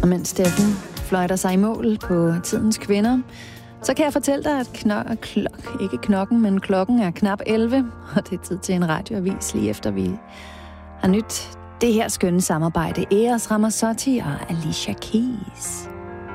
Og mens Steffen fløjter sig i mål på tidens kvinder, så kan jeg fortælle dig, at klokken er knap 11, og det er tid til en radioavis lige efter vi har nyt det her skønne samarbejde. Eros Ramazzotti og Alicia Keys.